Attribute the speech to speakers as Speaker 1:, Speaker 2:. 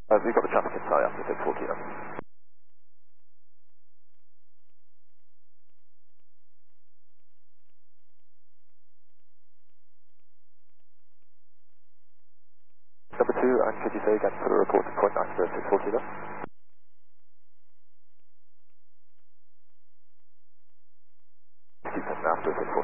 Speaker 1: We've got the traffic inside after 6 kilo. Number 2, and could you say again for the report to point 9 for 6 kilo? Keep them after 6